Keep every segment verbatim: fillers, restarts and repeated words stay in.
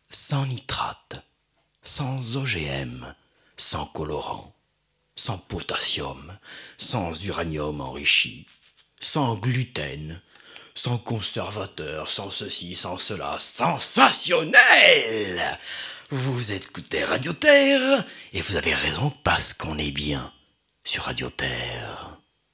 sans nitrate, sans O G M, sans colorant, sans potassium, sans uranium enrichi, sans gluten, sans conservateur, sans ceci, sans cela. Sensationnel! Vous écoutez Radio Terre, et vous avez raison parce qu'on est bien sur Radio Terre.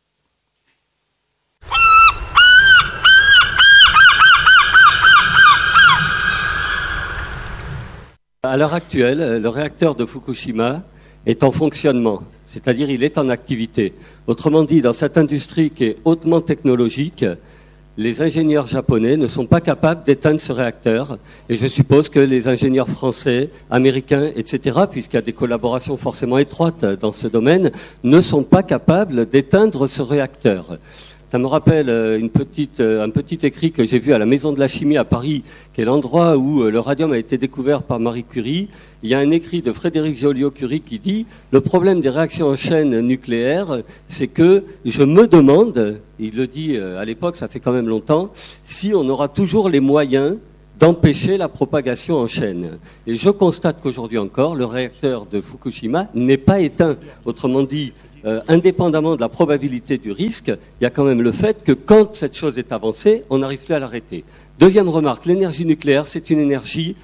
À l'heure actuelle, le réacteur de Fukushima est en fonctionnement, c'est-à-dire il est en activité. Autrement dit, dans cette industrie qui est hautement technologique, les ingénieurs japonais ne sont pas capables d'éteindre ce réacteur. Et je suppose que les ingénieurs français, américains, et cetera, puisqu'il y a des collaborations forcément étroites dans ce domaine, ne sont pas capables d'éteindre ce réacteur. Ça me rappelle une petite, un petit écrit que j'ai vu à la Maison de la Chimie à Paris, qui est l'endroit où le radium a été découvert par Marie Curie. Il y a un écrit de Frédéric Joliot-Curie qui dit « Le problème des réactions en chaîne nucléaires, c'est que je me demande, il le dit à l'époque, ça fait quand même longtemps, si on aura toujours les moyens d'empêcher la propagation en chaîne. » Et je constate qu'aujourd'hui encore, le réacteur de Fukushima n'est pas éteint. Autrement dit, Euh, indépendamment de la probabilité du risque, il y a quand même le fait que quand cette chose est avancée, on n'arrive plus à l'arrêter. Deuxième remarque, l'énergie nucléaire, c'est une énergie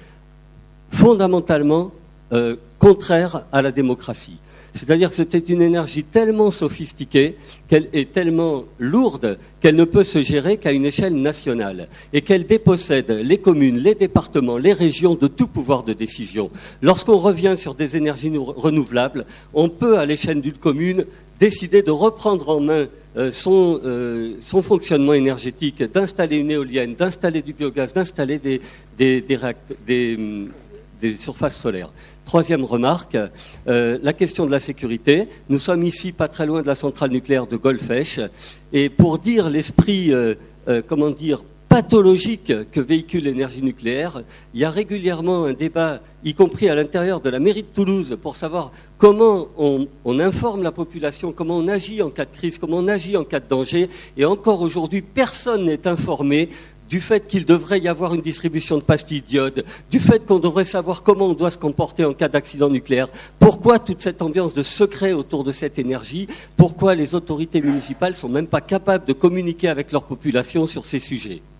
fondamentalement euh, contraire à la démocratie. C'est-à-dire que c'était une énergie tellement sophistiquée, qu'elle est tellement lourde, qu'elle ne peut se gérer qu'à une échelle nationale, et qu'elle dépossède les communes, les départements, les régions de tout pouvoir de décision. Lorsqu'on revient sur des énergies renouvelables, on peut, à l'échelle d'une commune, décider de reprendre en main euh, son, euh, son fonctionnement énergétique, d'installer une éolienne, d'installer du biogaz, d'installer des, des, des, réact- des, des surfaces solaires. Troisième remarque, euh, la question de la sécurité. Nous sommes ici pas très loin de la centrale nucléaire de Golfech, et pour dire l'esprit, euh, euh, comment dire, pathologique que véhicule l'énergie nucléaire, il y a régulièrement un débat, y compris à l'intérieur de la mairie de Toulouse, pour savoir comment on, on informe la population, comment on agit en cas de crise, comment on agit en cas de danger, et encore aujourd'hui, personne n'est informé du fait qu'il devrait y avoir une distribution de pastilles d'iode, du fait qu'on devrait savoir comment on doit se comporter en cas d'accident nucléaire. Pourquoi toute cette ambiance de secret autour de cette énergie? Pourquoi les autorités municipales sont même pas capables de communiquer avec leur population sur ces sujets?